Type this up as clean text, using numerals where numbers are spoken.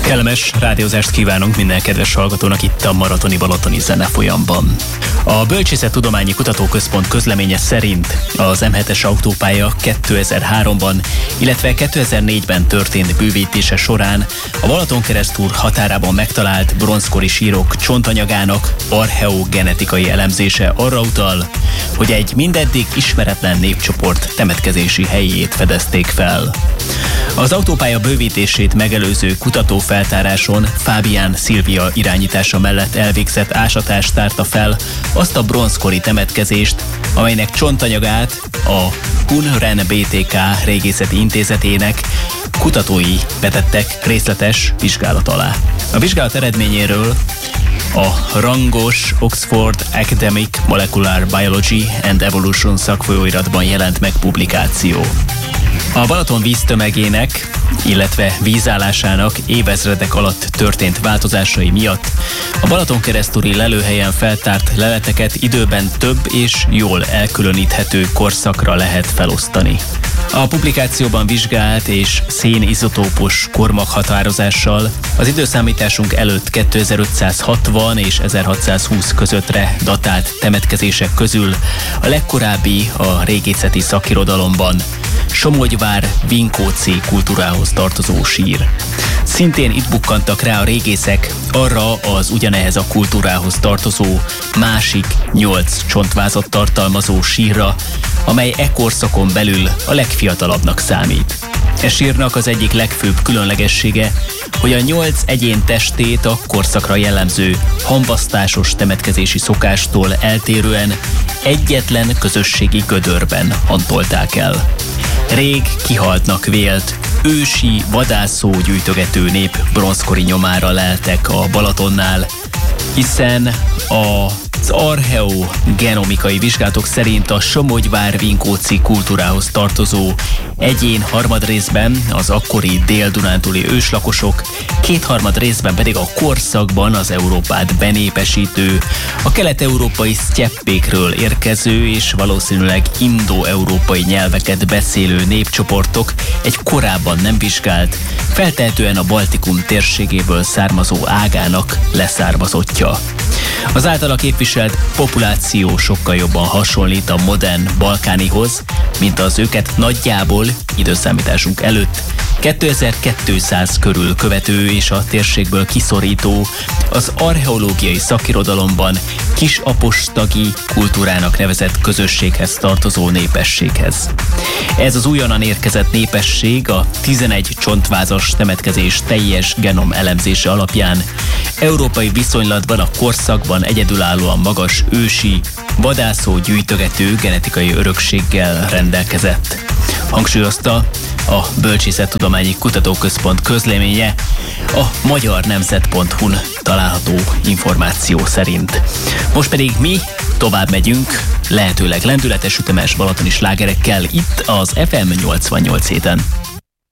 Kellemes rádiózást kívánunk minden kedves hallgatónak itt a Maratoni Balatoni Zenefolyamban. A Bölcsészettudományi Kutatóközpont közleménye szerint az M7-es autópálya 2003-ban, illetve 2004-ben történt bővítése során a Balatonkeresztúr határában megtalált bronzkori sírok csontanyagának archeogenetikai elemzése arra utal, hogy egy mindeddig ismeretlen népcsoport temetkezési helyét fedezték fel. Az autópálya bővítését megelőző kutatófeltáráson Fábián Szilvia irányítása mellett elvégzett ásatás tárta fel azt a bronzkori temetkezést, amelynek csontanyagát a Hun-Ren BTK Régészeti Intézetének kutatói vetettek részletes vizsgálat alá. A vizsgálat eredményéről a rangos Oxford Academic Molecular Biology and Evolution szakfolyóiratban jelent meg publikáció. A Balaton víztömegének, illetve vízállásának évezredek alatt történt változásai miatt a Balatonkeresztúri lelőhelyen feltárt leleteket időben több és jól elkülöníthető korszakra lehet felosztani. A publikációban vizsgált és szénizotópos kormaghatározással az időszámításunk előtt 2560 és 1620 közöttre datált temetkezések közül a legkorábbi a régészeti szakirodalomban Somogyvár Vinkóczi kultúrához tartozó sír. Szintén itt bukkantak rá a régészek arra az ugyanehhez a kultúrához tartozó másik 8 csontvázat tartalmazó sírra, amely e korszakon belül a legfiatalabbnak számít. E sírnak az egyik legfőbb különlegessége, hogy a 8 egyén testét a korszakra jellemző hamvasztásos temetkezési szokástól eltérően egyetlen közösségi gödörben hantolták el. Rég kihaltnak vélt, ősi vadászó gyűjtögető nép bronzkori nyomára leltek a Balatonnál, hiszen az archeogenomikai vizsgálatok szerint a Somogyvár-Vinkóczi kultúrához tartozó egyén harmadrészben az akkori dél-dunántúli őslakosok, kétharmad részben pedig a korszakban az Európát benépesítő, a kelet-európai sztyeppékről érkező és valószínűleg indo-európai nyelveket beszélő népcsoportok egy korábban nem vizsgált, feltehetően a Baltikum térségéből származó ágának leszármazottja. Az általa képviselt populáció sokkal jobban hasonlít a modern balkánihoz, mint az őket nagyjából időszámításunk előtt 2200 körül követő és a térségből kiszorító, az archeológiai szakirodalomban kisapostagi kultúrának nevezett közösséghez tartozó népességhez. Ez az újonnan érkezett népesség a 11 csontvázas temetkezés teljes genom elemzése alapján európai viszonylatban a korszakban egyedülállóan magas ősi, vadászó gyűjtögető genetikai örökséggel rendelkezett. Hangsúlyozta a Bölcsészettudományi Kutatóközpont közleménye a magyarnemzet.hu-n található információ szerint. Most pedig mi tovább megyünk, lehetőleg lendületes, ütemes balatoni slágerekkel itt az FM 88 héten.